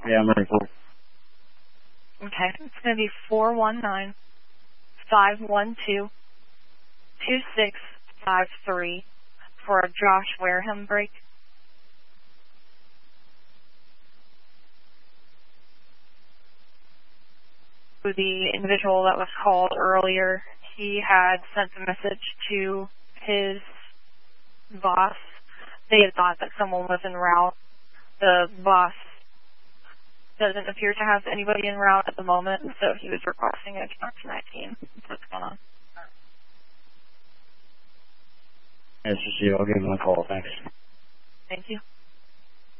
Okay, I'm ready for it. Okay, it's going to be 419-512-2653 for a Josh Wareham break. The individual that was called earlier, he had sent a message to his boss. They had thought that someone was en route. The boss doesn't appear to have anybody en route at the moment, so he was requesting a Connection 19. What's going on? Yes, just you. I'll give him a call. Thanks. Thank you.